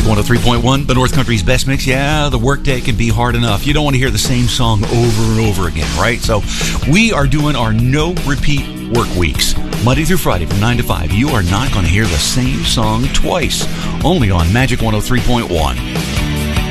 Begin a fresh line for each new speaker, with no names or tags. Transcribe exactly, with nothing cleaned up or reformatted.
one oh three point one, the North Country's best mix. Yeah, the workday can be hard enough. You don't want to hear the same song over and over again, right? So we are doing our no-repeat work weeks. Monday through Friday from nine to five. You are not going to hear the same song twice. Only on Magic one oh three point one.